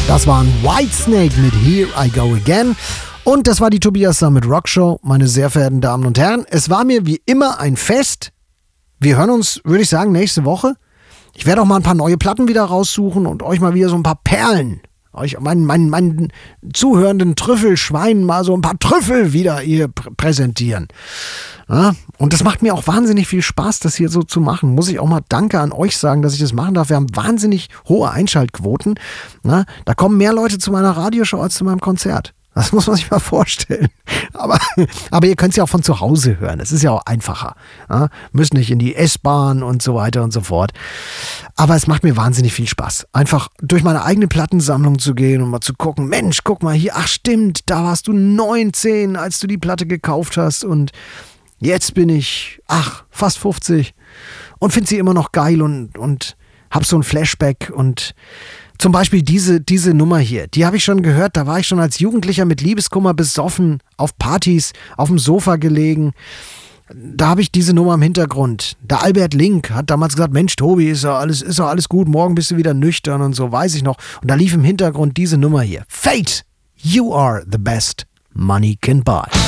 Das war ein Whitesnake mit Here I Go Again. Und das war die Tobias Summit Rock Show, meine sehr verehrten Damen und Herren. Es war mir wie immer ein Fest. Wir hören uns, würde ich sagen, nächste Woche. Ich werde auch mal ein paar neue Platten wieder raussuchen und euch mal wieder so ein paar Perlen, euch meinen zuhörenden Trüffelschweinen mal so ein paar Trüffel wieder hier präsentieren. Ja, und das macht mir auch wahnsinnig viel Spaß, das hier so zu machen. Muss ich auch mal Danke an euch sagen, dass ich das machen darf. Wir haben wahnsinnig hohe Einschaltquoten. Ja, da kommen mehr Leute zu meiner Radioshow als zu meinem Konzert. Das muss man sich mal vorstellen. Aber ihr könnt es ja auch von zu Hause hören. Es ist ja auch einfacher. Ja? Müsst nicht in die S-Bahn und so weiter und so fort. Aber es macht mir wahnsinnig viel Spaß. Einfach durch meine eigene Plattensammlung zu gehen und mal zu gucken, Mensch, guck mal hier, ach stimmt, da warst du 19, als du die Platte gekauft hast und jetzt bin ich, fast 50 und finde sie immer noch geil und hab so ein Flashback und zum Beispiel diese Nummer hier, die habe ich schon gehört, da war ich schon als Jugendlicher mit Liebeskummer besoffen, auf Partys, auf dem Sofa gelegen. Da habe ich diese Nummer im Hintergrund. Der Albert Link hat damals gesagt, Mensch Tobi, ist doch alles gut, morgen bist du wieder nüchtern und so, weiß ich noch. Und da lief im Hintergrund diese Nummer hier. Fate, you are the best money can buy.